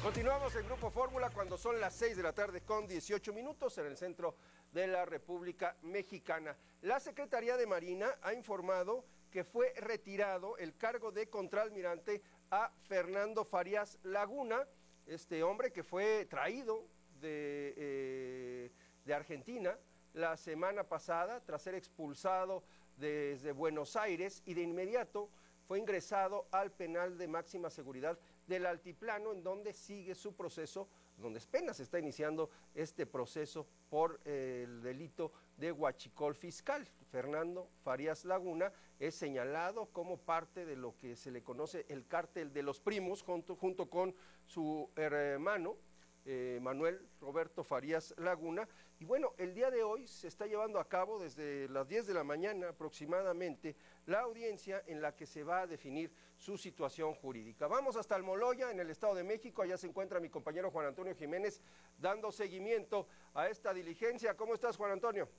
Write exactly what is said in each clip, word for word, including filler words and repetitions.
Continuamos en Grupo Fórmula cuando son las seis de la tarde con dieciocho minutos en el centro de la República Mexicana. La Secretaría de Marina ha informado que fue retirado el cargo de contraalmirante a Fernando Farías Laguna, este hombre que fue traído de, eh, de Argentina la semana pasada tras ser expulsado desde Buenos Aires y de inmediato fue ingresado al penal de máxima seguridad del Altiplano, en donde sigue su proceso, donde apenas se está iniciando este proceso por eh, el delito de huachicol fiscal. Fernando Farías Laguna es señalado como parte de lo que se le conoce el cártel de los primos, junto, junto con su hermano, Eh, Manuel Roberto Farías Laguna. Y bueno, el día de hoy se está llevando a cabo desde las diez de la mañana aproximadamente la audiencia en la que se va a definir su situación jurídica. Vamos hasta Almoloya, en el Estado de México. Allá se encuentra mi compañero Juan Antonio Jiménez dando seguimiento a esta diligencia. ¿Cómo estás, Juan Antonio?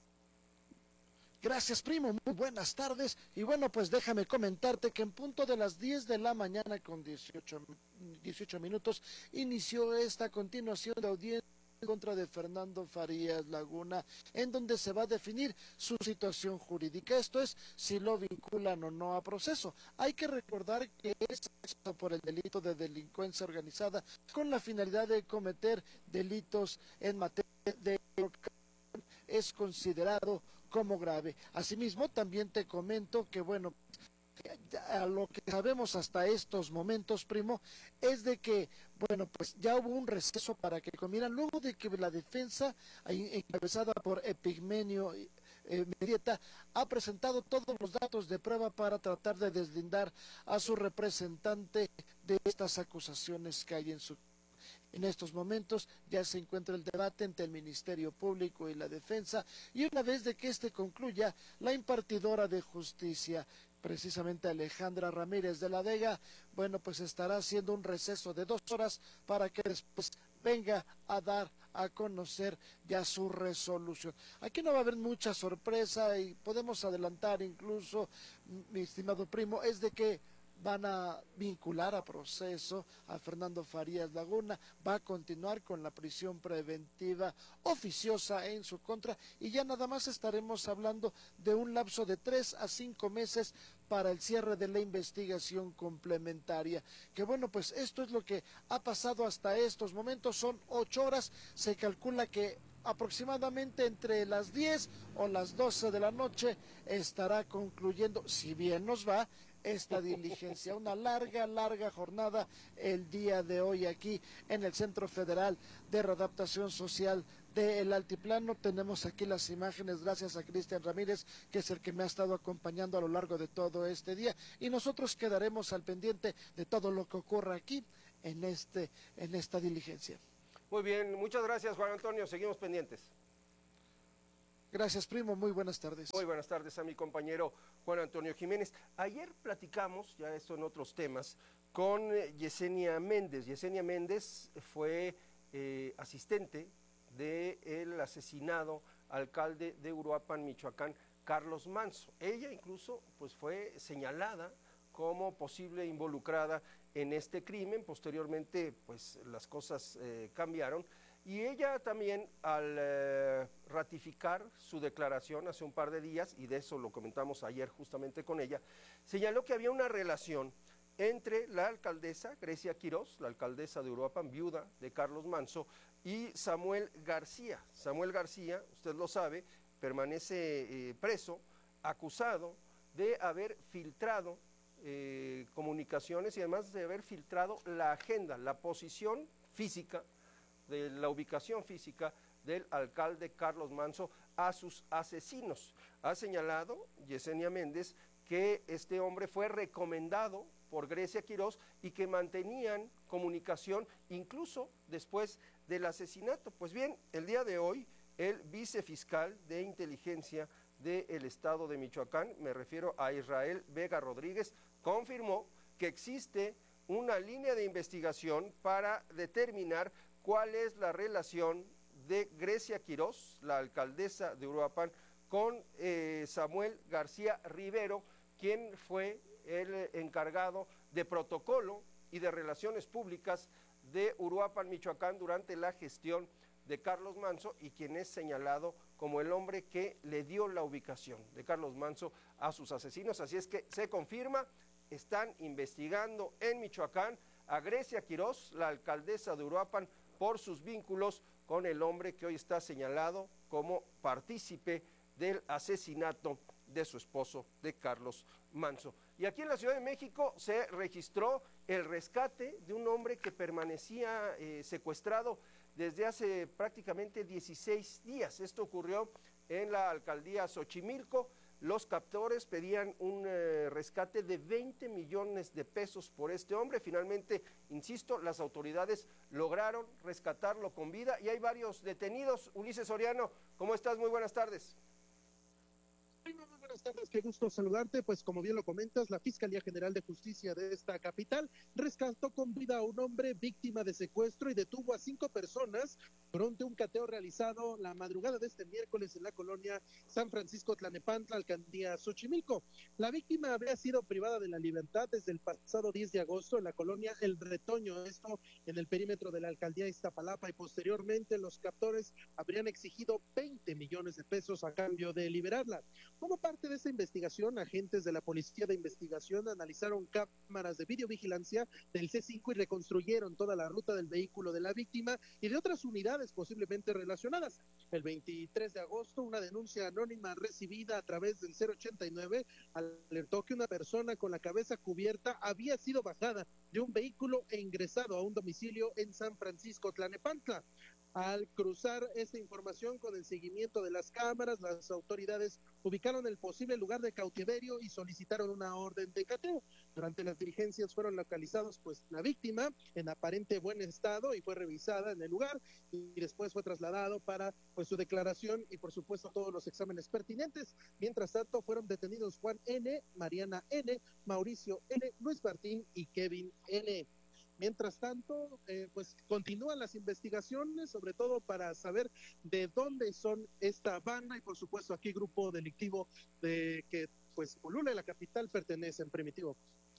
Gracias, primo, muy buenas tardes. Y bueno, pues déjame comentarte que en punto de las diez de la mañana con dieciocho, dieciocho minutos inició esta continuación de audiencia en contra de Fernando Farías Laguna, en donde se va a definir su situación jurídica, esto es, si lo vinculan o no a proceso. Hay que recordar que es por el delito de delincuencia organizada con la finalidad de cometer delitos en materia de es considerado como grave. Asimismo, también te comento que, bueno, a lo que sabemos hasta estos momentos, primo, es de que, bueno, pues ya hubo un receso para que comieran, luego de que la defensa, encabezada por Epigmenio eh, Mendieta, ha presentado todos los datos de prueba para tratar de deslindar a su representante de estas acusaciones que hay en su. En estos momentos ya se encuentra el debate entre el Ministerio Público y la Defensa, y una vez de que este concluya, la impartidora de justicia, precisamente Alejandra Ramírez de la Vega, bueno, pues estará haciendo un receso de dos horas para que después venga a dar a conocer ya su resolución. Aquí no va a haber mucha sorpresa y podemos adelantar incluso, mi estimado primo, es de que van a vincular a proceso a Fernando Farías Laguna, va a continuar con la prisión preventiva oficiosa en su contra y ya nada más estaremos hablando de un lapso de tres a cinco meses para el cierre de la investigación complementaria. Que bueno, pues esto es lo que ha pasado hasta estos momentos, son ocho horas, se calcula que aproximadamente entre las diez o las doce de la noche estará concluyendo, si bien nos va, esta diligencia, una larga, larga jornada el día de hoy aquí en el Centro Federal de Readaptación Social del Altiplano. Tenemos aquí las imágenes gracias a Cristian Ramírez, que es el que me ha estado acompañando a lo largo de todo este día, y nosotros quedaremos al pendiente de todo lo que ocurra aquí en, este, en esta diligencia. Muy bien, muchas gracias, Juan Antonio, seguimos pendientes. Gracias, primo, muy buenas tardes. Muy buenas tardes a mi compañero Juan Antonio Jiménez. Ayer platicamos, ya esto en otros temas, con Yesenia Méndez. Yesenia Méndez fue eh, asistente del asesinado alcalde de Uruapan, Michoacán, Carlos Manso. Ella incluso pues fue señalada como posible involucrada en este crimen. Posteriormente pues las cosas eh, cambiaron y ella también al eh, ratificar su declaración hace un par de días, y de eso lo comentamos ayer justamente con ella, señaló que había una relación entre la alcaldesa Grecia Quirós, la alcaldesa de Uruapan, viuda de Carlos Manso, y Samuel García. Samuel García, usted lo sabe, permanece eh, preso, acusado de haber filtrado eh, comunicaciones y además de haber filtrado la agenda, la posición física, de la ubicación física del alcalde Carlos Manso a sus asesinos. Ha señalado Yesenia Méndez que este hombre fue recomendado por Grecia Quirós y que mantenían comunicación incluso después del asesinato. Pues bien, el día de hoy el vicefiscal de inteligencia del estado de Michoacán, me refiero a Israel Vega Rodríguez, confirmó que existe una línea de investigación para determinar cuál es la relación de Grecia Quirós, la alcaldesa de Uruapan, con eh, Samuel García Rivero, quien fue el encargado de protocolo y de Relaciones Públicas de Uruapan, Michoacán, durante la gestión de Carlos Manzo, y quien es señalado como el hombre que le dio la ubicación de Carlos Manzo a sus asesinos. Así es que se confirma, están investigando en Michoacán a Grecia Quiroz, la alcaldesa de Uruapan, por sus vínculos con el hombre que hoy está señalado como partícipe del asesinato de su esposo, de Carlos Manzo. Y aquí en la Ciudad de México se registró el rescate de un hombre que permanecía eh, secuestrado desde hace prácticamente dieciséis días. Esto ocurrió en la alcaldía Xochimilco. Los captores pedían un eh, rescate de veinte millones de pesos por este hombre. Finalmente, insisto, las autoridades lograron rescatarlo con vida y hay varios detenidos. Ulises Soriano, ¿cómo estás? Muy buenas tardes. Muy buenas tardes, qué gusto saludarte. Pues como bien lo comentas, la Fiscalía General de Justicia de esta capital rescató con vida a un hombre víctima de secuestro y detuvo a cinco personas durante un cateo realizado la madrugada de este miércoles en la colonia San Francisco Tlalnepantla, alcaldía Xochimilco. La víctima había sido privada de la libertad desde el pasado diez de agosto en la colonia El Retoño, esto en el perímetro de la alcaldía Iztapalapa, y posteriormente los captores habrían exigido veinte millones de pesos a cambio de liberarla. Como parte de esta investigación, agentes de la Policía de Investigación analizaron cámaras de videovigilancia del C cinco y reconstruyeron toda la ruta del vehículo de la víctima y de otras unidades posiblemente relacionadas. El veintitrés de agosto, una denuncia anónima recibida a través del cero ochenta y nueve alertó que una persona con la cabeza cubierta había sido bajada de un vehículo e ingresado a un domicilio en San Francisco Tlalnepantla. Al cruzar esta información con el seguimiento de las cámaras, las autoridades ubicaron el posible lugar de cautiverio y solicitaron una orden de cateo. Durante las diligencias fueron localizados pues la víctima en aparente buen estado y fue revisada en el lugar y después fue trasladado para pues su declaración y por supuesto todos los exámenes pertinentes. Mientras tanto fueron detenidos Juan N., Mariana N., Mauricio N., Luis Martín y Kevin N. Mientras tanto, eh, pues continúan las investigaciones, sobre todo para saber de dónde son esta banda y por supuesto a qué grupo delictivo de que pues pulula en la capital pertenecen. Primitivo.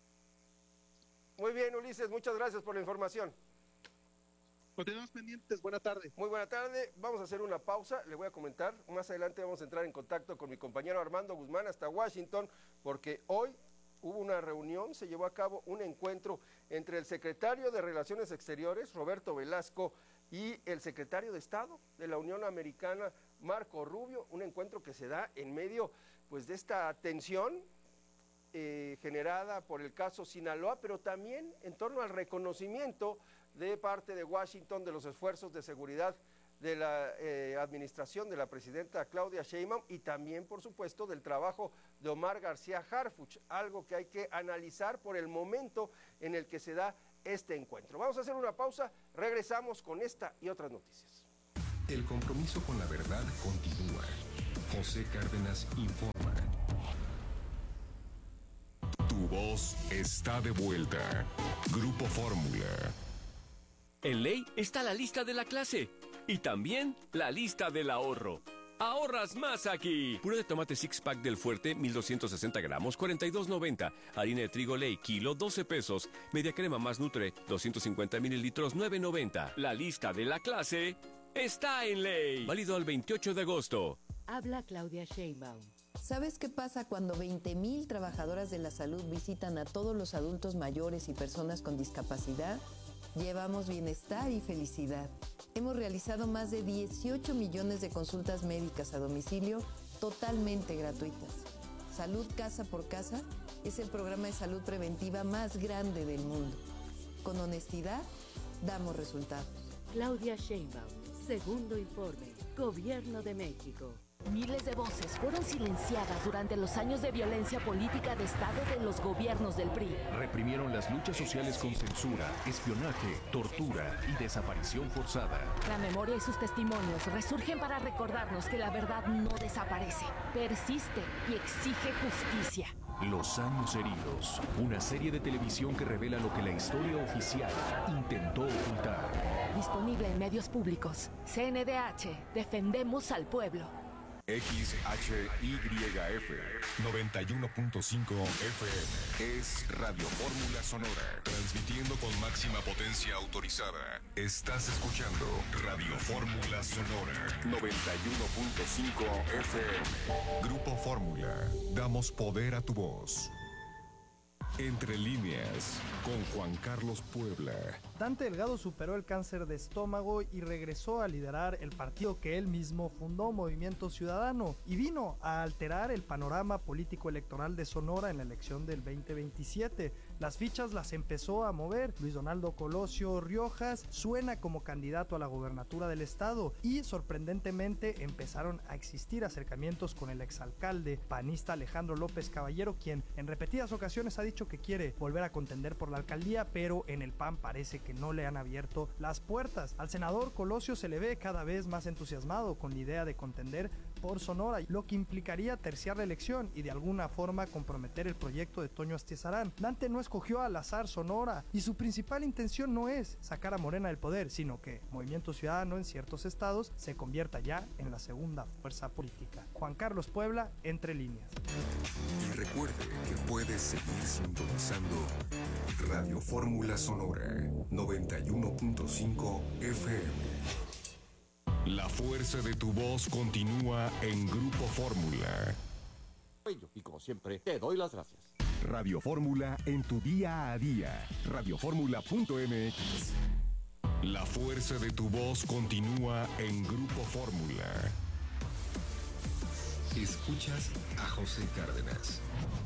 Muy bien, Ulises, muchas gracias por la información. Continuamos pendientes, buena tarde. Muy buena tarde, vamos a hacer una pausa, le voy a comentar, más adelante vamos a entrar en contacto con mi compañero Armando Guzmán hasta Washington, porque hoy hubo una reunión, se llevó a cabo un encuentro entre el secretario de Relaciones Exteriores, Roberto Velasco, y el secretario de Estado de la Unión Americana, Marco Rubio, un encuentro que se da en medio pues, de esta tensión eh, generada por el caso Sinaloa, pero también en torno al reconocimiento de parte de Washington de los esfuerzos de seguridad de la eh, administración de la presidenta Claudia Sheinbaum y también, por supuesto, del trabajo de Omar García Harfuch, algo que hay que analizar por el momento en el que se da este encuentro. Vamos a hacer una pausa, regresamos con esta y otras noticias. El compromiso con la verdad continúa. José Cárdenas informa. Tu voz está de vuelta. Grupo Fórmula. En Ley está la lista de la clase y también la lista del ahorro. ¡Ahorras más aquí! Puré de tomate six pack del Fuerte, mil doscientos sesenta gramos, cuarenta y dos noventa. Harina de trigo Ley, kilo, doce pesos. Media crema más Nutre, doscientos cincuenta mililitros, nueve noventa. La lista de la clase está en Ley. Válido al veintiocho de agosto. Habla Claudia Sheinbaum. ¿Sabes qué pasa cuando veinte mil trabajadoras de la salud visitan a todos los adultos mayores y personas con discapacidad? Llevamos bienestar y felicidad. Hemos realizado más de dieciocho millones de consultas médicas a domicilio totalmente gratuitas. Salud Casa por Casa es el programa de salud preventiva más grande del mundo. Con honestidad, damos resultados. Claudia Sheinbaum, segundo informe, Gobierno de México. Miles de voces fueron silenciadas durante los años de violencia política de Estado de los gobiernos del P R I. Reprimieron las luchas sociales con censura, espionaje, tortura y desaparición forzada. La memoria y sus testimonios resurgen para recordarnos que la verdad no desaparece, persiste y exige justicia. Los años heridos, una serie de televisión que revela lo que la historia oficial intentó ocultar. Disponible en medios públicos. C N D H, defendemos al pueblo. X H Y F noventa y uno punto cinco F M es Radio Fórmula Sonora, transmitiendo con máxima potencia autorizada. Estás escuchando Radio Fórmula Sonora noventa y uno punto cinco F M. Grupo Fórmula, damos poder a tu voz. Entre líneas, con Juan Carlos Puebla. Dante Delgado superó el cáncer de estómago y regresó a liderar el partido que él mismo fundó, Movimiento Ciudadano, y vino a alterar el panorama político electoral de Sonora en la elección del veinte veintisiete. Las fichas las empezó a mover. Luis Donaldo Colosio Riojas suena como candidato a la gobernatura del estado y sorprendentemente empezaron a existir acercamientos con el exalcalde panista Alejandro López Caballero, quien en repetidas ocasiones ha dicho que quiere volver a contender por la alcaldía, pero en el P A N parece que no le han abierto las puertas. Al senador Colosio se le ve cada vez más entusiasmado con la idea de contender por Sonora, lo que implicaría terciar la elección y de alguna forma comprometer el proyecto de Toño Astizarán. Dante no escogió al azar Sonora y su principal intención no es sacar a Morena del poder, sino que Movimiento Ciudadano en ciertos estados se convierta ya en la segunda fuerza política. Juan Carlos Puebla, Entre Líneas. Y recuerde que puedes seguir sintonizando Radio Fórmula Sonora noventa y uno punto cinco F M. La fuerza de tu voz continúa en Grupo Fórmula. Y como siempre, te doy las gracias. Radio Fórmula en tu día a día. radio fórmula punto m x. La fuerza de tu voz continúa en Grupo Fórmula. Escuchas a José Cárdenas.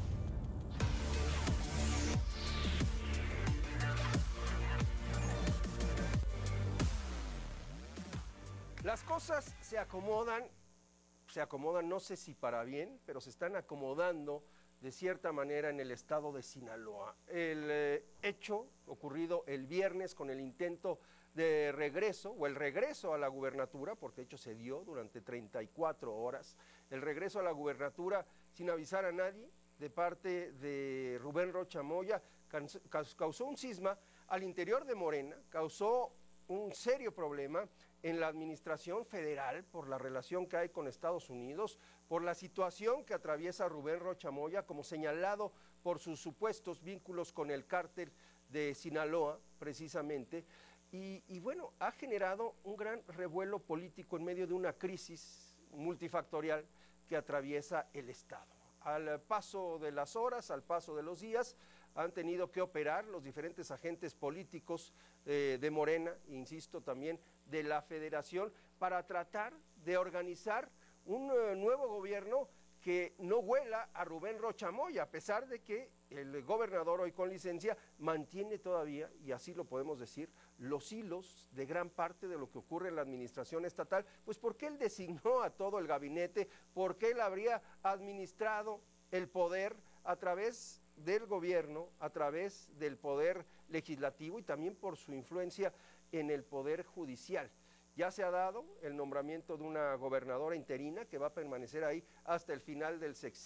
Las cosas se acomodan, se acomodan, no sé si para bien, pero se están acomodando de cierta manera en el estado de Sinaloa. El eh, hecho ocurrido el viernes con el intento de regreso, o el regreso a la gubernatura, porque de hecho se dio durante treinta y cuatro horas, el regreso a la gubernatura sin avisar a nadie, de parte de Rubén Rocha Moya, causó un cisma al interior de Morena, causó un serio problema en la administración federal por la relación que hay con Estados Unidos, por la situación que atraviesa Rubén Rocha Moya, como señalado por sus supuestos vínculos con el cártel de Sinaloa, precisamente, y, y bueno, ha generado un gran revuelo político en medio de una crisis multifactorial que atraviesa el Estado. Al paso de las horas, al paso de los días, han tenido que operar los diferentes agentes políticos eh, de Morena, insisto también, de la Federación, para tratar de organizar un uh, nuevo gobierno que no huela a Rubén Rocha Moya, a pesar de que el gobernador hoy con licencia mantiene todavía, y así lo podemos decir, los hilos de gran parte de lo que ocurre en la administración estatal, pues porque él designó a todo el gabinete, porque él habría administrado el poder a través del gobierno, a través del poder legislativo y también por su influencia en el poder judicial. Ya se ha dado el nombramiento de una gobernadora interina que va a permanecer ahí hasta el final del sexenio.